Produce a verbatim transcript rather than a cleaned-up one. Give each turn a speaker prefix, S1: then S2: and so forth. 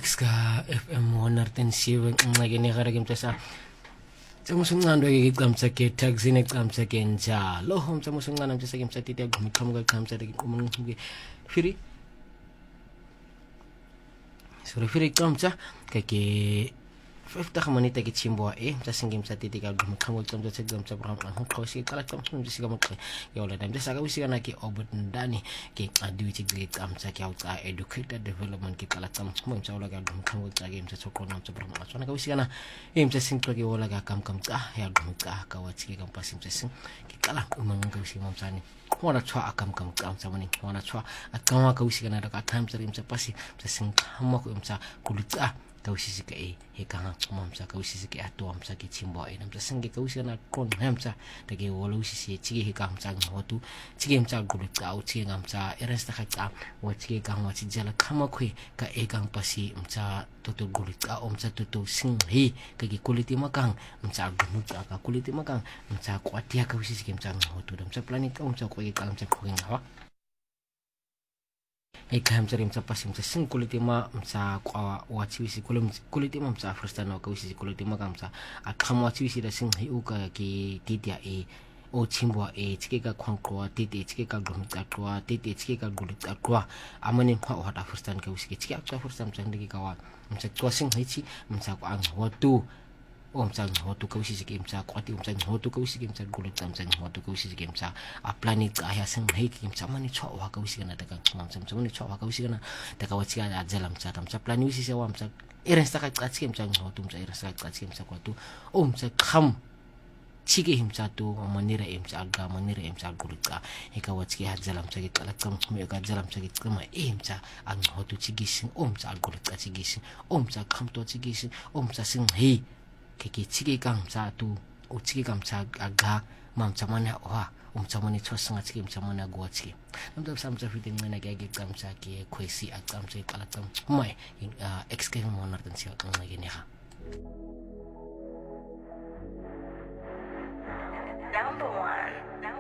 S1: X ka F M one oh seven ngake nekara ke mtsa Tsamusungando ke qamtsa ke taxi ne qamtsa ke njalo ho tsamusungana mtsa ke mtsa titi agumi qhamuka qamtsa ke qomunqhuke firi Sore firi qamtsa ke ke fifty manita ke chimbo e mtsa singe mtsa titi ka agumi qhamuka qamtsa tse qamtsa bra ho qhosi qala qamtsa mtsa sika moqhe ke ola ndamtsa saka usikana ke obut ndani ke qadiwi ke qamtsa ke auqa educated development ke qala qamtsa mo mtsa ola ka agumi qhamuka ke mtsa tsokona mtsa bra tsona ka usikana e mtsa sinqo ke ola ka kam kam qa ya agumi qa ka wathi ke kampasi mtsa sing ke qala umanga ka usima mtsani khona tshwa akam kam qa mtsa moni khona tshwa aqama ka usikana ka time tsari mtsa pasi mtsa sing khama ko mtsa kuluqa ka usisika e he ka ngxuma mtsa ka usisika ato mtsa ke chimbo e mtsa singe ka usikana qona mtsa ta ke wola usisi tshike he ka mtsa ngotu tshike mtsa kuluqa u tshike mtsa eresta ka qa wa tshike ka ngwa tshijala khama khwe ka e ka pasi mtsa toto kuluqa o mtsa toto sing he ka ke kuliti makang mtsa gumuqa ka kuliti makang mtsa kwatia ka usisika mtsa ngotu mtsa planet ka mtsa ko ke ka mtsa khwe ngawa e ka mtsa mtsa pasi mtsa sing kuliti ma mtsa kwa wa tshisi kuliti ma mtsa frustana ka usisi kuliti ma ka mtsa a khama tshisi da sing he u ka ke titia e o chimbo e tshike ka khonqwa titi tshike ka gumuqa qwa titi tshike ka guluqa qwa amane khwa o hata frustana ka usiki tshike a frustana mtsa ndike ka wa mtsa qwa sing hichi mtsa kwa ngotu o mtsa ngotu ka usisi ke mtsa kwati mtsa ngotu ka usisi ke mtsa guluqa mtsa ngotu ka usisi ke mtsa a planet aya sing hiki mtsa mani chwa wa ka usiki na daga khuma mtsa mtsa mani chwa wa ka usiki na daga watsika a dzela mtsa mtsa plan usisi wa mtsa irensta ka qatsi mtsa ngotu mtsa irensta ka qatsi mtsa kwatu o mtsa kham chike himtsa to manira emtsa aga manira emtsa guluqa eka watsike hadzela mtsa ke qala qamxhume ka dzela mtsa ke qima emtsa anghotu chigishi omtsa guluqa chigishi omtsa khamto chigishi omtsa sing he ke ke chike ka mtsa to o chike ka mtsa aga mamtsa mana wa umtsa mani tsosinga chike mtsa mana gwatsi namtsa samtsa fitin ngena ke ke qamtsa ke khwesi a qamtsa qala qamxhume excavator monitor tsi ngene ha